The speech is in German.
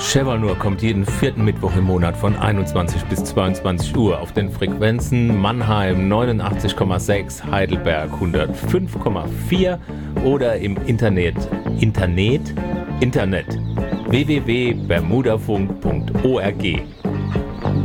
Chevalnur kommt jeden vierten Mittwoch im Monat von 21 bis 22 Uhr auf den Frequenzen Mannheim 89,6, Heidelberg 105,4 oder im Internet www.bermudafunk.org.